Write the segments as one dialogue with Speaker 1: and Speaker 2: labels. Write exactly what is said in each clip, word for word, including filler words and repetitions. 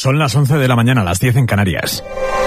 Speaker 1: Son las once de la mañana, las diez en Canarias.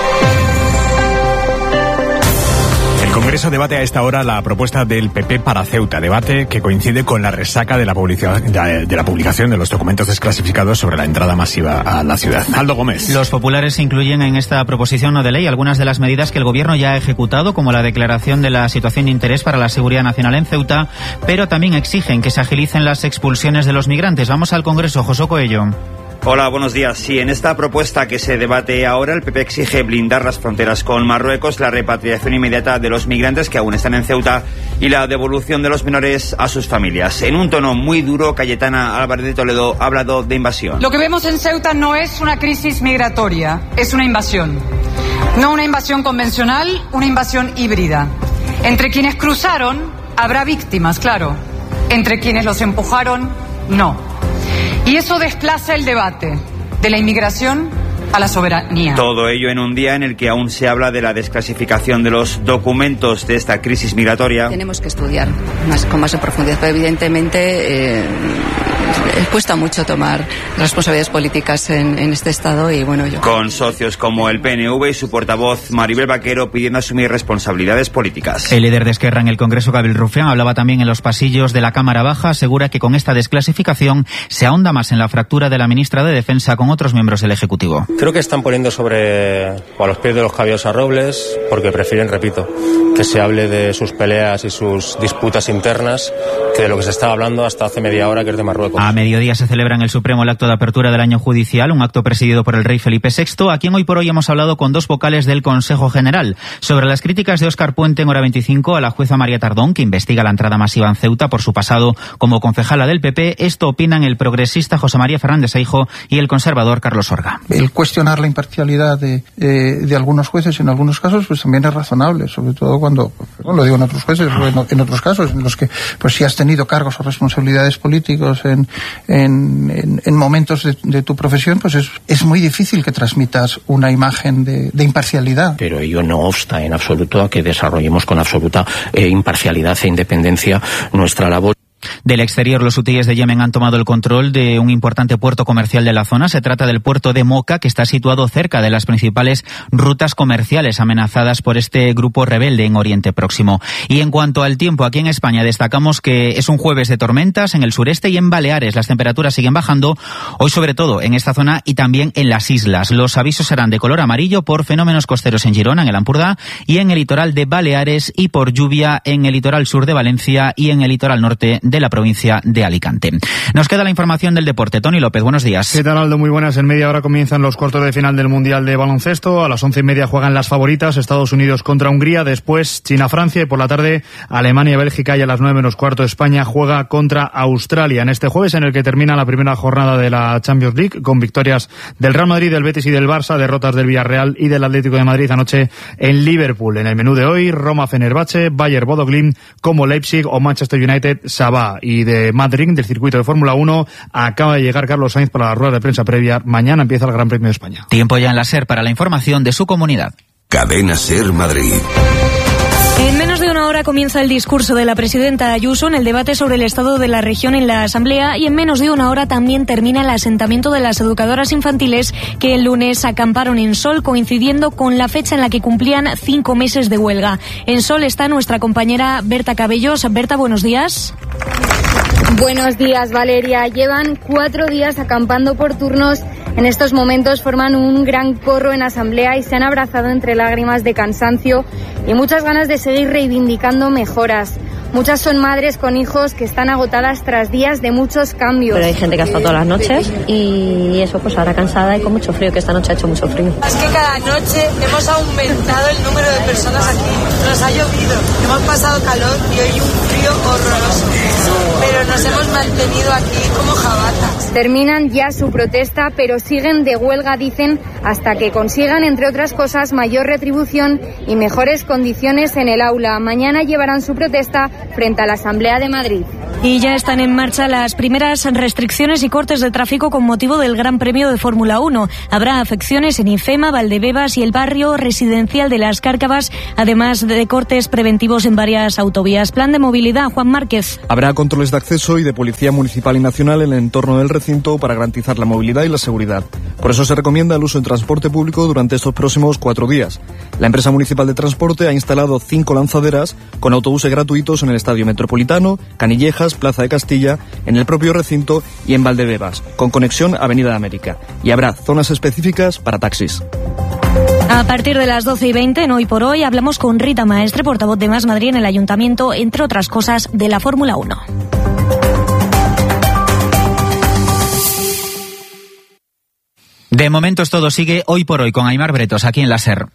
Speaker 1: El Congreso debate a esta hora la propuesta del P P para Ceuta, debate que coincide con la resaca de la, publica- de la publicación de los documentos desclasificados sobre la entrada masiva a la ciudad. Aldo Gómez.
Speaker 2: Los populares incluyen en esta proposición no de ley algunas de las medidas que el Gobierno ya ha ejecutado, como la declaración de la situación de interés para la seguridad nacional en Ceuta, pero también exigen que se agilicen las expulsiones de los migrantes. Vamos al Congreso, José Coello.
Speaker 3: Hola, buenos días. Sí, en esta propuesta que se debate ahora, el P P exige blindar las fronteras con Marruecos, la repatriación inmediata de los migrantes que aún están en Ceuta y la devolución de los menores a sus familias. En un tono muy duro, Cayetana Álvarez de Toledo ha hablado de invasión.
Speaker 4: Lo que vemos en Ceuta no es una crisis migratoria, es una invasión. No una invasión convencional, una invasión híbrida. Entre quienes cruzaron, habrá víctimas, claro. Entre quienes los empujaron, no. Y eso desplaza el debate de la inmigración a la soberanía.
Speaker 3: Todo ello en un día en el que aún se habla de la desclasificación de los documentos de esta crisis migratoria.
Speaker 5: Tenemos que estudiar más, con más en profundidad, pero evidentemente eh, cuesta mucho tomar responsabilidades políticas en, en este Estado y bueno, yo...
Speaker 3: Con socios como el P N V y su portavoz Maribel Vaquero pidiendo asumir responsabilidades políticas.
Speaker 2: El líder de Esquerra en el Congreso, Gabriel Rufián, hablaba también en los pasillos de la Cámara Baja, asegura que con esta desclasificación se ahonda más en la fractura de la ministra de Defensa con otros miembros del Ejecutivo.
Speaker 6: Creo que están poniendo sobre o a los pies de los caballos a Robles porque prefieren, repito, que se hable de sus peleas y sus disputas internas que de lo que se estaba hablando hasta hace media hora, que es de Marruecos.
Speaker 2: A mediodía se celebra en el Supremo el acto de apertura del año judicial, un acto presidido por el rey Felipe sexto, a quien hoy por hoy hemos hablado con dos vocales del Consejo General sobre las críticas de Óscar Puente en Hora veinticinco a la jueza María Tardón, que investiga la entrada masiva en Ceuta por su pasado como concejala del P P. Esto opinan el progresista José María Fernández Seijo y el conservador Carlos Orga.
Speaker 7: El cuestionar la imparcialidad de, eh, de algunos jueces en algunos casos pues también es razonable, sobre todo cuando, bueno, lo digo en otros jueces, en, en otros casos en los que pues si has tenido cargos o responsabilidades políticos en, en, en, en momentos de, de tu profesión, pues es, es muy difícil que transmitas una imagen de, de imparcialidad.
Speaker 8: Pero ello no obsta en absoluto a que desarrollemos con absoluta eh, imparcialidad e independencia nuestra labor.
Speaker 2: Del exterior, los hutíes de Yemen han tomado el control de un importante puerto comercial de la zona. Se trata del puerto de Moca, que está situado cerca de las principales rutas comerciales amenazadas por este grupo rebelde en Oriente Próximo. Y en cuanto al tiempo, aquí en España destacamos que es un jueves de tormentas en el sureste y en Baleares. Las temperaturas siguen bajando, hoy sobre todo en esta zona y también en las islas. Los avisos serán de color amarillo por fenómenos costeros en Girona, en el Ampurdá, y en el litoral de Baleares, y por lluvia en el litoral sur de Valencia y en el litoral norte de la provincia de Alicante. Nos queda la información del deporte. Tony López, buenos días.
Speaker 9: ¿Qué tal, Aldo? Muy buenas. En media hora comienzan los cuartos de final del Mundial de Baloncesto. A las once y media juegan las favoritas, Estados Unidos contra Hungría, después China-Francia, y por la tarde Alemania-Bélgica, y a las nueve menos cuarto España juega contra Australia. En este jueves en el que termina la primera jornada de la Champions League, con victorias del Real Madrid, del Betis y del Barça, derrotas del Villarreal y del Atlético de Madrid anoche en Liverpool. En el menú de hoy, Roma-Fenerbahce, Bayer-Bodo-Glimt, como Leipzig o Manchester United-Sabah. Y de Madrid, del circuito de Fórmula uno, acaba de llegar Carlos Sainz para la rueda de prensa previa. Mañana empieza el Gran Premio de España.
Speaker 2: Tiempo ya en la SER para la información de su comunidad.
Speaker 10: Cadena SER Madrid.
Speaker 11: En menos de una hora comienza el discurso de la presidenta Ayuso en el debate sobre el estado de la región en la Asamblea, y en menos de una hora también termina el asentamiento de las educadoras infantiles que el lunes acamparon en Sol, coincidiendo con la fecha en la que cumplían cinco meses de huelga. En Sol está nuestra compañera Berta Cabellos. Berta, buenos días.
Speaker 12: Buenos días, Valeria. Llevan cuatro días acampando por turnos. En estos momentos forman un gran corro en asamblea y se han abrazado entre lágrimas de cansancio y muchas ganas de seguir reivindicando mejoras. Muchas son madres con hijos que están agotadas tras días de muchos cambios.
Speaker 13: Pero hay gente que ha estado todas las noches y eso, pues ahora cansada y con mucho frío, que esta noche ha hecho mucho frío.
Speaker 14: Es que cada noche hemos aumentado el número de personas aquí. Nos ha llovido, hemos pasado calor y hoy un frío horroroso. Pero nos hemos mantenido aquí como jabatas.
Speaker 12: Terminan ya su protesta, pero siguen de huelga, dicen, hasta que consigan, entre otras cosas, mayor retribución y mejores condiciones en el aula. Mañana llevarán su protesta frente a la Asamblea de Madrid.
Speaker 11: Y ya están en marcha las primeras restricciones y cortes de tráfico con motivo del Gran Premio de Fórmula uno. Habrá afecciones en Ifema, Valdebebas y el barrio residencial de Las Cárcavas, además de cortes preventivos en varias autovías. Plan de movilidad, Juan Márquez.
Speaker 15: Habrá controles de acceso y de policía municipal y nacional en el entorno del recinto para garantizar la movilidad y la seguridad. Por eso se recomienda el uso en transporte público durante estos próximos cuatro días. La empresa municipal de transporte ha instalado cinco lanzaderas con autobuses gratuitos en el Estadio Metropolitano, Canillejas, Plaza de Castilla, en el propio recinto y en Valdebebas, con conexión Avenida de América. Y habrá zonas específicas para taxis.
Speaker 11: A partir de las doce y veinte, en Hoy por Hoy, hablamos con Rita Maestre, portavoz de Más Madrid en el Ayuntamiento, entre otras cosas, de la Fórmula uno.
Speaker 2: De momento es todo. Sigue Hoy por Hoy con Aimar Bretos, aquí en la SER.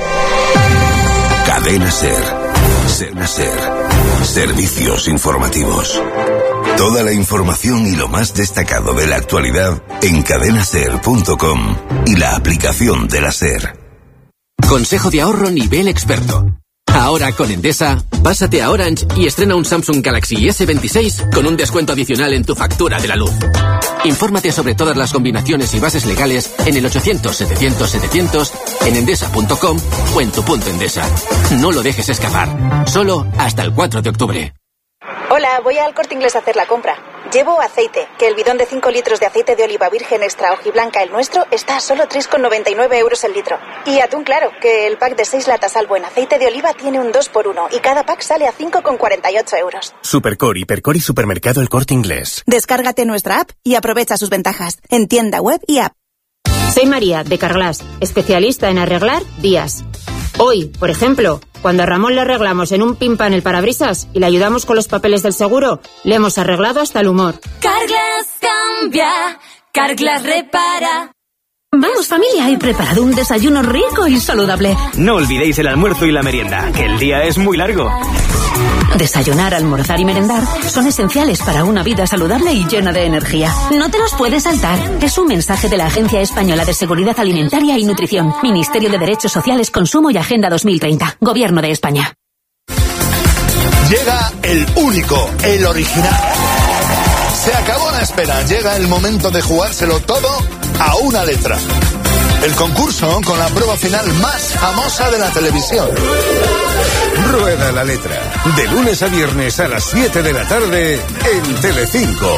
Speaker 10: Cadena SER. Cadena SER. Servicios informativos. Toda la información y lo más destacado de la actualidad en cadena ser punto com y la aplicación de la SER.
Speaker 16: Consejo de ahorro nivel experto. Ahora con Endesa, pásate a Orange y estrena un Samsung Galaxy ese veintiséis con un descuento adicional en tu factura de la luz. Infórmate sobre todas las combinaciones y bases legales en el ochocientos setecientos setecientos, en endesa punto com o en tu punto Endesa. No lo dejes escapar. Solo hasta el cuatro de octubre.
Speaker 17: Hola, voy al Corte Inglés a hacer la compra. Llevo aceite, que el bidón de cinco litros de aceite de oliva virgen extra hojiblanca, el nuestro, está a solo tres con noventa y nueve euros el litro. Y atún claro, que el pack de seis latas al buen aceite de oliva tiene un dos por uno y cada pack sale a cinco con cuarenta y ocho euros.
Speaker 18: Supercore, Hipercore y Supermercado El Corte Inglés.
Speaker 17: Descárgate nuestra app y aprovecha sus ventajas en tienda web y app.
Speaker 19: Soy María, de Carglass, especialista en arreglar vías. Hoy, por ejemplo, cuando a Ramón le arreglamos en un pimpan el parabrisas y le ayudamos con los papeles del seguro, le hemos arreglado hasta el humor.
Speaker 20: Carglass cambia, Carglass repara.
Speaker 21: Vamos familia, he preparado un desayuno rico y saludable.
Speaker 22: No olvidéis el almuerzo y la merienda, que el día es muy largo.
Speaker 21: Desayunar, almorzar y merendar son esenciales para una vida saludable y llena de energía. No te los puedes saltar. Es un mensaje de la Agencia Española de Seguridad Alimentaria y Nutrición, Ministerio de Derechos Sociales, Consumo y Agenda dos mil treinta, Gobierno de España.
Speaker 23: Llega el único, el original. Se acabó la espera, llega el momento de jugárselo todo a una letra. El concurso con la prueba final más famosa de la televisión.
Speaker 10: Rueda la letra. De lunes a viernes a las siete de la tarde en Telecinco.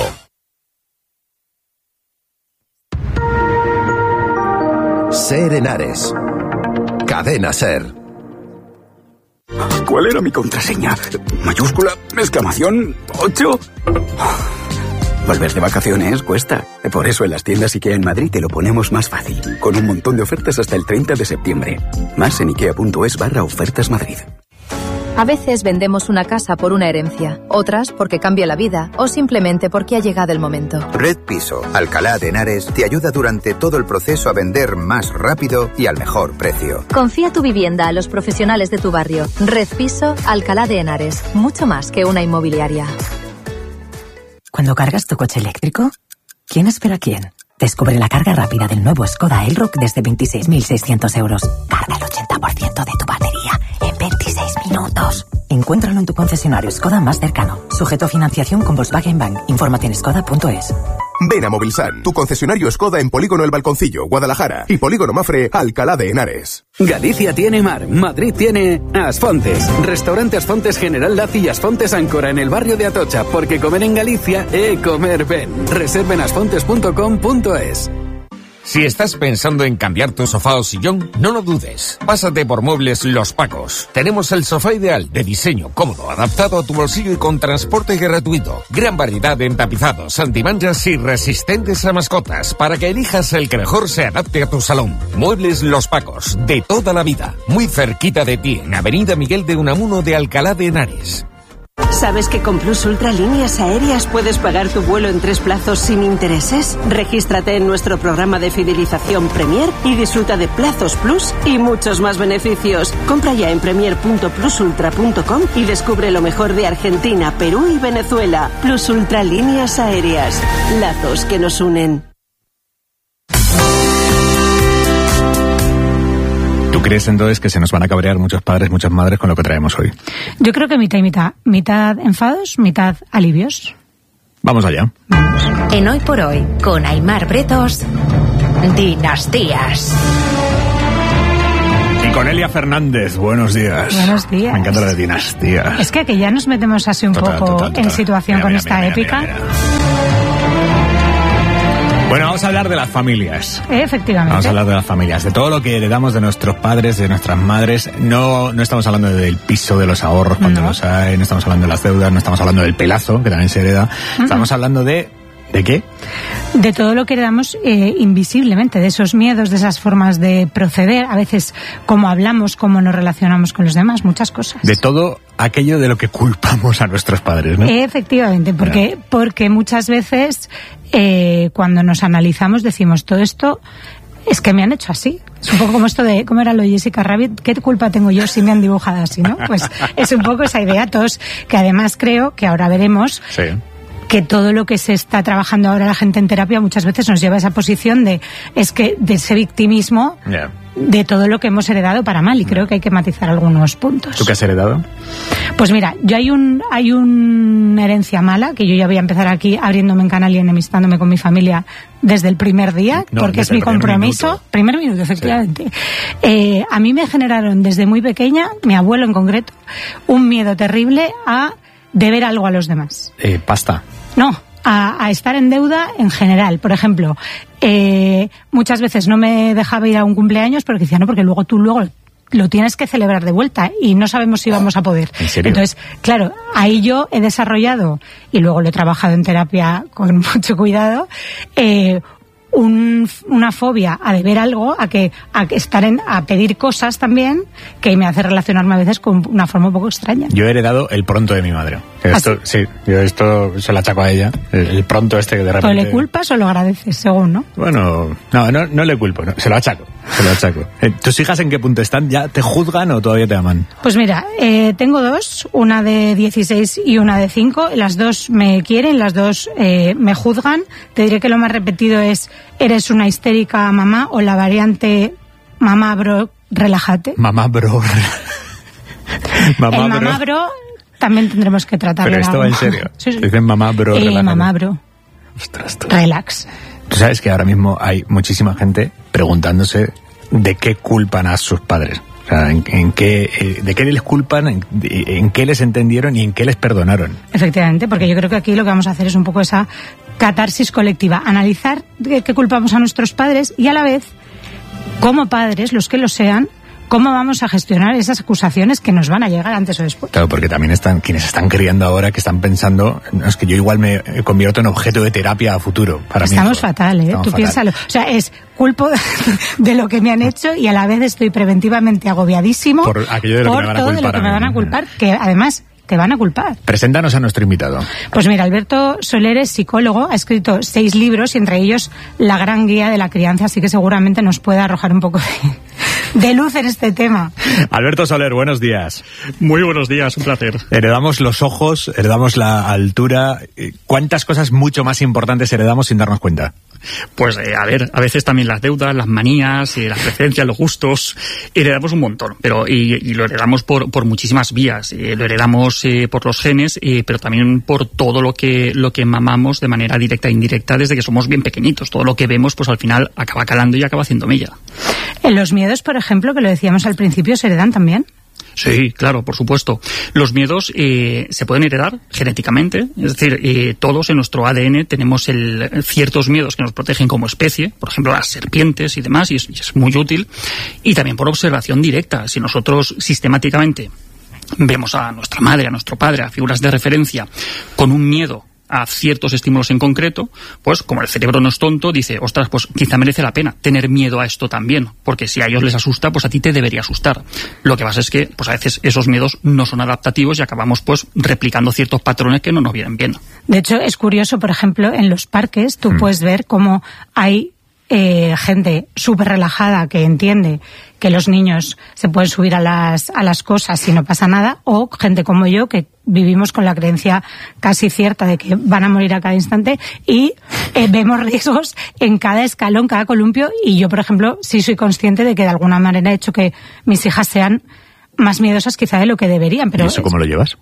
Speaker 24: SER Henares. Cadena SER.
Speaker 25: ¿Cuál era mi contraseña? Mayúscula, exclamación, ocho. Volver de vacaciones cuesta. Por eso en las tiendas IKEA en Madrid te lo ponemos más fácil. Con un montón de ofertas hasta el treinta de septiembre. Más en ikea.es barra ofertas Madrid.
Speaker 26: A veces vendemos una casa por una herencia, otras porque cambia la vida o simplemente porque ha llegado el momento.
Speaker 27: Red Piso, Alcalá de Henares, te ayuda durante todo el proceso a vender más rápido y al mejor precio.
Speaker 26: Confía tu vivienda a los profesionales de tu barrio. Red Piso, Alcalá de Henares. Mucho más que una inmobiliaria.
Speaker 28: Cuando cargas tu coche eléctrico, ¿quién espera a quién? Descubre la carga rápida del nuevo Skoda Elroq desde veintiséis mil seiscientos euros. Carga el ochenta por ciento de tu batería en veintiséis minutos. Encuéntralo en tu concesionario Skoda más cercano. Sujeto a financiación con Volkswagen Bank. Infórmate en skoda punto es.
Speaker 24: Ven a Movilsan, tu concesionario Skoda en Polígono El Balconcillo, Guadalajara, y Polígono Mafre, Alcalá de Henares.
Speaker 22: Galicia tiene mar, Madrid tiene Asfontes. Restaurante Asfontes General Laci y Asfontes Áncora en el barrio de Atocha, porque comer en Galicia es comer ben. Reserven asfontes punto com punto es.
Speaker 29: Si estás pensando en cambiar tu sofá o sillón, no lo dudes. Pásate por Muebles Los Pacos. Tenemos el sofá ideal, de diseño cómodo, adaptado a tu bolsillo y con transporte gratuito. Gran variedad en tapizados, antimanchas y resistentes a mascotas, para que elijas el que mejor se adapte a tu salón. Muebles Los Pacos, de toda la vida. Muy cerquita de ti, en Avenida Miguel de Unamuno de Alcalá de Henares.
Speaker 21: ¿Sabes que con Plus Ultra Líneas Aéreas puedes pagar tu vuelo en tres plazos sin intereses? Regístrate en nuestro programa de fidelización Premier y disfruta de plazos Plus y muchos más beneficios. Compra ya en premier punto plus ultra punto com y descubre lo mejor de Argentina, Perú y Venezuela. Plus Ultra Líneas Aéreas. Lazos que nos unen.
Speaker 1: ¿Tú crees entonces que se nos van a cabrear muchos padres, muchas madres con lo que traemos hoy?
Speaker 30: Yo creo que mitad y mitad. Mitad enfados, mitad alivios.
Speaker 1: Vamos allá.
Speaker 30: Vamos.
Speaker 31: En Hoy por Hoy, con Aimar Bretos, Dinastías.
Speaker 1: Y con Elia Fernández, buenos días.
Speaker 30: Buenos días.
Speaker 1: Me encanta la de Dinastías.
Speaker 30: Es que aquí ya nos metemos así un
Speaker 1: total,
Speaker 30: poco
Speaker 1: total, total.
Speaker 30: en situación
Speaker 1: mira,
Speaker 30: con
Speaker 1: mira,
Speaker 30: esta
Speaker 1: mira,
Speaker 30: épica.
Speaker 1: Mira, mira, Bueno, vamos a hablar de las familias.
Speaker 30: Efectivamente.
Speaker 1: Vamos a hablar de las familias, de todo lo que heredamos de nuestros padres, de nuestras madres. No, no estamos hablando del piso, de los ahorros cuando
Speaker 30: No.
Speaker 1: los hay, no estamos hablando de las deudas, no estamos hablando del pelazo, que también se hereda.
Speaker 30: Uh-uh.
Speaker 1: Estamos hablando de... ¿De qué?
Speaker 30: De todo lo que heredamos eh, invisiblemente, de esos miedos, de esas formas de proceder, a veces cómo hablamos, cómo nos relacionamos con los demás, muchas cosas.
Speaker 1: De todo aquello de lo que culpamos a nuestros padres, ¿no?
Speaker 30: Efectivamente, porque, porque muchas veces eh, cuando nos analizamos decimos todo esto es que me han hecho así. Es un poco como esto de, ¿cómo era lo de Jessica Rabbit? ¿Qué culpa tengo yo si me han dibujado así, no? Pues es un poco esa idea, todos, que además creo que ahora veremos
Speaker 1: Sí.
Speaker 30: que todo lo que se está trabajando ahora la gente en terapia muchas veces nos lleva a esa posición de, es que, de ese victimismo
Speaker 1: Yeah.
Speaker 30: de todo lo que hemos heredado para mal, y creo que hay que matizar algunos puntos.
Speaker 1: ¿Tú qué has heredado?
Speaker 30: Pues mira, yo hay un hay una herencia mala, que yo ya voy a empezar aquí abriéndome en canal y enemistándome con mi familia desde el primer día,
Speaker 1: No,
Speaker 30: porque es
Speaker 1: desde
Speaker 30: mi
Speaker 1: el primer
Speaker 30: compromiso.
Speaker 1: minuto.
Speaker 30: Primer minuto, efectivamente. Eh, a mí me generaron desde muy pequeña, mi abuelo en concreto, un miedo terrible a deber algo a los demás.
Speaker 1: Eh, pasta.
Speaker 30: No, a, a estar en deuda en general. Por ejemplo, eh, muchas veces no me dejaba ir a un cumpleaños porque decía, no, porque luego tú luego lo tienes que celebrar de vuelta y no sabemos si vamos a poder.
Speaker 1: ¿En serio?
Speaker 30: Entonces, claro, ahí yo he desarrollado, y luego lo he trabajado en terapia con mucho cuidado, eh, un, una fobia a deber algo, a que a que estar en, a pedir cosas también, que me hace relacionarme a veces con una forma un poco extraña.
Speaker 1: Yo he heredado el pronto de mi madre.
Speaker 30: ¿Ah,
Speaker 1: Esto, sí, yo esto se lo achaco a ella. El, el pronto este que de
Speaker 30: ¿O
Speaker 1: repente...
Speaker 30: le culpas o lo agradeces, según, no?
Speaker 1: Bueno, no, no, no le culpo, no, se lo achaco, se lo achaco. Eh, ¿Tus hijas en qué punto están? ¿Ya te juzgan o todavía te aman?
Speaker 30: Pues mira, eh, tengo dos, una de dieciséis y una de cinco. Las dos me quieren, las dos eh, me juzgan. Te diré que lo más repetido es, eres una histérica mamá, o la variante, mamá bro, relájate.
Speaker 1: Mamá bro. mamá
Speaker 30: El
Speaker 1: bro.
Speaker 30: mamá bro también tendremos que tratarlo.
Speaker 1: Pero esto va en serio.
Speaker 30: Sí, sí.
Speaker 1: Dicen mamá bro,
Speaker 30: Eh,
Speaker 1: relájate.
Speaker 30: mamá bro,
Speaker 1: Ostras, tú.
Speaker 30: relax.
Speaker 1: Tú sabes que ahora mismo hay muchísima gente preguntándose de qué culpan a sus padres. O sea, en, en qué, eh, de qué les culpan, en, en qué les entendieron y en qué les perdonaron.
Speaker 30: Efectivamente, porque yo creo que aquí lo que vamos a hacer es un poco esa catarsis colectiva, analizar de qué culpamos a nuestros padres y a la vez, como padres, los que lo sean, cómo vamos a gestionar esas acusaciones que nos van a llegar antes o después.
Speaker 1: Claro, porque también están quienes están criando ahora, que están pensando, no, es que yo igual me convierto en objeto de terapia a futuro para mí.
Speaker 30: Estamos fatal, ¿eh?
Speaker 1: Estamos
Speaker 30: Tú
Speaker 1: fatal.
Speaker 30: piénsalo. O sea, es culpo de lo que me han hecho y a la vez estoy preventivamente agobiadísimo
Speaker 1: Por aquello de lo que
Speaker 30: por
Speaker 1: me van a
Speaker 30: todo de lo
Speaker 1: culpar
Speaker 30: que
Speaker 1: a
Speaker 30: me
Speaker 1: mí.
Speaker 30: van a culpar, que además te van a culpar.
Speaker 1: Preséntanos a nuestro invitado.
Speaker 30: Pues mira, Alberto Soler es psicólogo, ha escrito seis libros y entre ellos La gran guía de la crianza, así que seguramente nos puede arrojar un poco de, de luz en este tema.
Speaker 1: Alberto Soler, buenos días.
Speaker 3: Muy buenos días, un placer.
Speaker 1: Heredamos los ojos, heredamos la altura. ¿Cuántas cosas mucho más importantes heredamos sin darnos cuenta?
Speaker 3: Pues eh, a ver, a veces también las deudas, las manías, eh, las preferencias, los gustos, heredamos un montón, pero y, y lo heredamos por, por muchísimas vías. Eh, lo heredamos eh, por los genes, eh, pero también por todo lo que lo que mamamos de manera directa e indirecta desde que somos bien pequeñitos. Todo lo que vemos, pues al final acaba calando y acaba haciendo mella.
Speaker 30: En los miedos, por ejemplo, que lo decíamos al principio, ¿se heredan también?
Speaker 3: Sí, claro, por supuesto. Los miedos eh, se pueden heredar genéticamente, es decir, eh, todos en nuestro A D N tenemos el, ciertos miedos que nos protegen como especie, por ejemplo las serpientes y demás, y es, y es muy útil, y también por observación directa. Si nosotros sistemáticamente vemos a nuestra madre, a nuestro padre, a figuras de referencia con un miedo a ciertos estímulos en concreto, pues como el cerebro no es tonto, dice, ostras, pues quizá merece la pena tener miedo a esto también, porque si a ellos les asusta, pues a ti te debería asustar. Lo que pasa es que, pues a veces esos miedos no son adaptativos y acabamos pues replicando ciertos patrones que no nos vienen bien.
Speaker 30: De hecho, es curioso, por ejemplo, en los parques tú mm. puedes ver cómo hay eh, gente súper relajada que entiende que los niños se pueden subir a las, a las cosas y no pasa nada, o gente como yo que vivimos con la creencia casi cierta de que van a morir a cada instante y eh, vemos riesgos en cada escalón, cada columpio, y yo, por ejemplo, sí soy consciente de que de alguna manera he hecho que mis hijas sean más miedosas quizá de lo que deberían. Pero
Speaker 1: ¿y eso cómo lo llevas?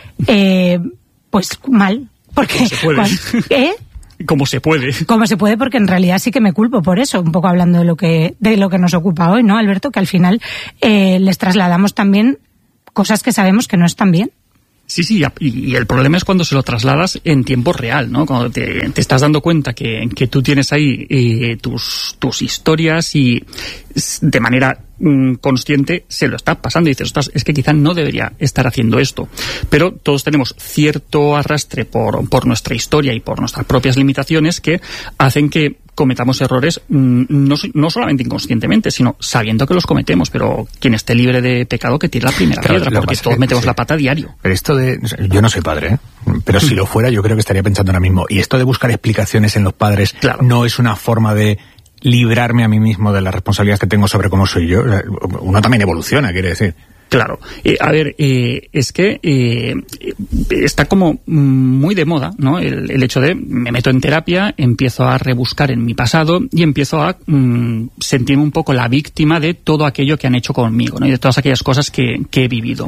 Speaker 30: Eh, pues mal, porque...
Speaker 3: Se puede.
Speaker 30: ¿Eh?
Speaker 3: Como se puede.
Speaker 30: Como se puede, porque en realidad sí que me culpo por eso, un poco hablando de lo que de lo que nos ocupa hoy, ¿no, Alberto? Que al final eh, les trasladamos también cosas que sabemos que no están bien.
Speaker 3: Sí, sí, y, y el problema es cuando se lo trasladas en tiempo real, ¿no? Cuando te, te estás dando cuenta que, que tú tienes ahí eh, tus, tus historias y de manera mm, consciente se lo está pasando y dices, ostras, es que quizá no debería estar haciendo esto. Pero todos tenemos cierto arrastre por, por nuestra historia y por nuestras propias limitaciones que hacen que cometamos errores no, no solamente inconscientemente, sino sabiendo que los cometemos, pero quien esté libre de pecado que tire la primera claro, piedra, porque todos metemos sí. la pata a diario.
Speaker 1: Pero esto de... Yo no soy padre, ¿eh? Pero si lo fuera yo creo que estaría pensando ahora mismo, y esto de buscar explicaciones en los padres claro. no es una forma de librarme a mí mismo de la responsabilidad que tengo sobre cómo soy yo. Uno también evoluciona, quiere decir.
Speaker 3: Claro. Eh, a ver, eh, es que eh, está como muy de moda, ¿no? El, el hecho de me meto en terapia, empiezo a rebuscar en mi pasado y empiezo a mm, sentirme un poco la víctima de todo aquello que han hecho conmigo, ¿no? Y de todas aquellas cosas que, que he vivido.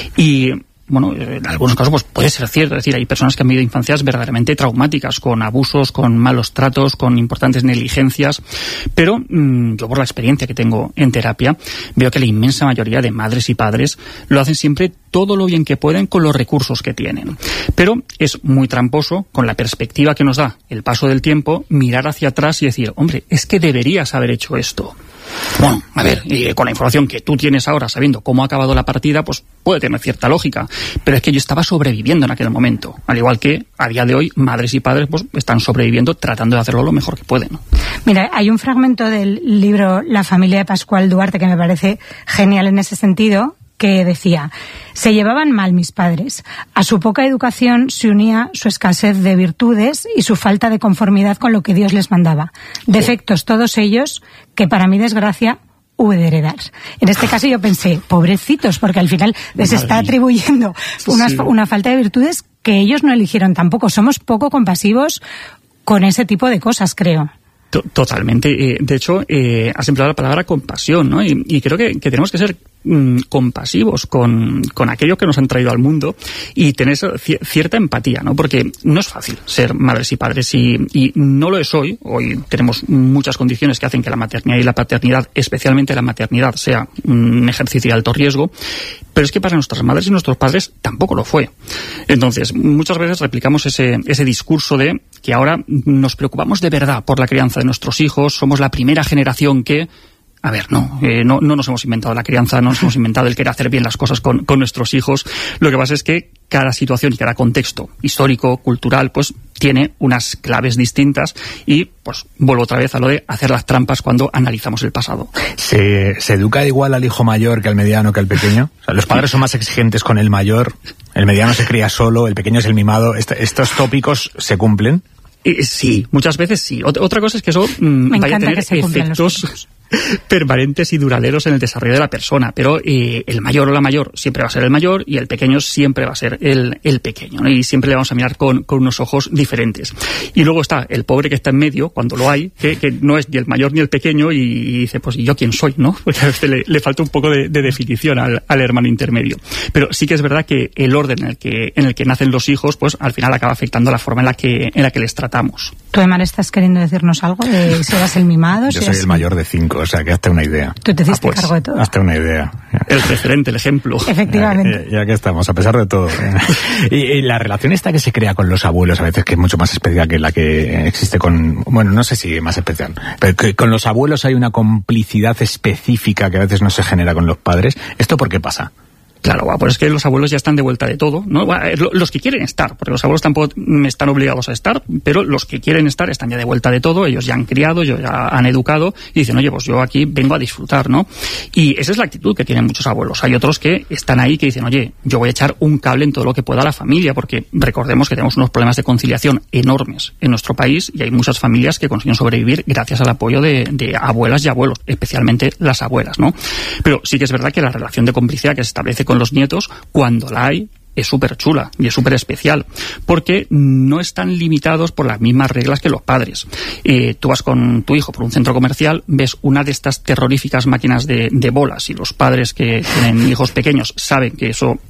Speaker 3: Y bueno, en algunos casos pues puede ser cierto, es decir, hay personas que han vivido infancias verdaderamente traumáticas, con abusos, con malos tratos, con importantes negligencias, pero mmm, yo por la experiencia que tengo en terapia veo que la inmensa mayoría de madres y padres lo hacen siempre todo lo bien que pueden con los recursos que tienen. Pero es muy tramposo, con la perspectiva que nos da el paso del tiempo, mirar hacia atrás y decir, hombre, es que deberías haber hecho esto. Bueno, a ver, eh, con la información que tú tienes ahora, sabiendo cómo ha acabado la partida, pues puede tener cierta lógica, pero es que yo estaba sobreviviendo en aquel momento, al igual que a día de hoy madres y padres pues están sobreviviendo tratando de hacerlo lo mejor que pueden, ¿no?
Speaker 30: Mira, hay un fragmento del libro La familia de Pascual Duarte que me parece genial en ese sentido, que decía, se llevaban mal mis padres. A su poca educación se unía su escasez de virtudes y su falta de conformidad con lo que Dios les mandaba. Defectos todos ellos que para mi desgracia hube de heredar. En este caso yo pensé, pobrecitos, porque al final les está atribuyendo una, sí. una falta de virtudes que ellos no eligieron tampoco. Somos poco compasivos con ese tipo de cosas, creo.
Speaker 3: Totalmente. De hecho, eh, has empleado la palabra compasión, ¿no? Y, y creo que, que tenemos que ser mmm, compasivos con, con aquello que nos han traído al mundo y tener c- cierta empatía, ¿no? Porque no es fácil ser madres y padres y, y no lo es hoy. Hoy tenemos muchas condiciones que hacen que la maternidad y la paternidad, especialmente la maternidad, sea un ejercicio de alto riesgo. Pero es que para nuestras madres y nuestros padres tampoco lo fue. Entonces, muchas veces replicamos ese, ese discurso de que ahora nos preocupamos de verdad por la crianza de nuestros hijos, somos la primera generación que... A ver, no, eh, no, no nos hemos inventado la crianza, no nos hemos inventado el querer hacer bien las cosas con, con nuestros hijos. Lo que pasa es que cada situación y cada contexto histórico, cultural, pues tiene unas claves distintas y pues vuelvo otra vez a lo de hacer las trampas cuando analizamos el pasado.
Speaker 1: ¿Se, se educa igual al hijo mayor que al mediano que al pequeño? O sea, los padres son más exigentes con el mayor, el mediano se cría solo, el pequeño es el mimado. Est- ¿Estos tópicos se cumplen?
Speaker 3: Eh, sí, muchas veces sí. Ot- otra cosa es que eso mmm, vaya a tener efectos permanentes y duraderos en el desarrollo de la persona, pero eh, el mayor o la mayor siempre va a ser el mayor y el pequeño siempre va a ser el, el pequeño, ¿no? Y siempre le vamos a mirar con, con unos ojos diferentes. Y luego está el pobre que está en medio, cuando lo hay, que, que no es ni el mayor ni el pequeño y, y dice, pues ¿y yo quién soy? ¿No? Porque a veces le, le falta un poco de, de definición al, al hermano intermedio. Pero sí que es verdad que el orden en el que, en el que nacen los hijos, pues al final acaba afectando la forma en la que, en la que les tratamos.
Speaker 30: ¿Tú, Emar, estás queriendo decirnos algo de si eras el mimado?
Speaker 1: Yo
Speaker 30: si
Speaker 1: soy
Speaker 30: eras...
Speaker 1: el mayor de cinco, o sea que hazte una idea.
Speaker 30: Tú te hiciste
Speaker 3: ah, pues,
Speaker 30: cargo de todo.
Speaker 1: Hazte una idea.
Speaker 3: El referente, el ejemplo.
Speaker 30: Efectivamente.
Speaker 1: Ya, ya, ya que estamos, a pesar de todo. y, y la relación esta que se crea con los abuelos, a veces que es mucho más especial que la que existe con... Bueno, no sé si más especial, pero que con los abuelos hay una complicidad específica que a veces no se genera con los padres. ¿Esto por qué pasa?
Speaker 3: Claro, pues es que los abuelos ya están de vuelta de todo, ¿no? Los que quieren estar, porque los abuelos tampoco están obligados a estar, pero los que quieren estar están ya de vuelta de todo, ellos ya han criado, ellos ya han educado y dicen, oye, pues yo aquí vengo a disfrutar, ¿no? Y esa es la actitud que tienen muchos abuelos. Hay otros que están ahí que dicen, oye, yo voy a echar un cable en todo lo que pueda a la familia, porque recordemos que tenemos unos problemas de conciliación enormes en nuestro país y hay muchas familias que consiguen sobrevivir gracias al apoyo de, de abuelas y abuelos, especialmente las abuelas, ¿no? Pero sí que es verdad que la relación de complicidad que se establece con los nietos, cuando la hay, es súper chula y es súper especial, porque no están limitados por las mismas reglas que los padres. Eh, tú vas con tu hijo por un centro comercial, ves una de estas terroríficas máquinas de, de bolas y los padres que tienen hijos pequeños saben que eso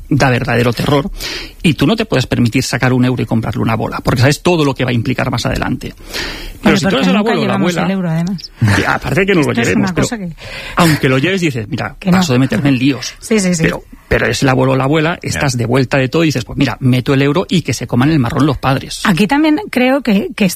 Speaker 3: da verdadero terror, y tú no te puedes permitir sacar un euro y comprarle una bola, porque sabes todo lo que va a implicar más adelante. Pero, pero si tú eres el abuelo o la abuela,
Speaker 30: el euro, además.
Speaker 3: Aparte de que no lo llevemos, pero que... aunque lo lleves dices, mira, que paso no. de meterme en líos.
Speaker 30: Sí, sí, sí.
Speaker 3: Pero, pero es el abuelo o la abuela, estás de vuelta de todo y dices, pues mira, meto el euro y que se coman el marrón los padres.
Speaker 30: Aquí también creo que, que